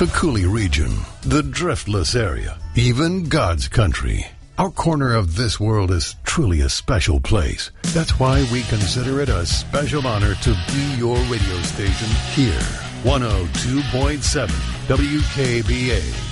the Coulee region, the Driftless area, even God's country. Our corner of this world is truly a special place. That's why we consider it a special honor to be your radio station here. 102.7 WKBA.